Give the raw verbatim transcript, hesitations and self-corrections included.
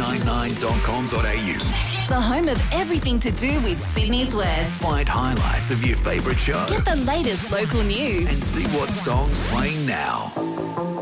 nine nine dot com dot a u. The home of everything to do with Sydney's West. Find highlights of your favourite show Get the latest local news. and see what song's playing now.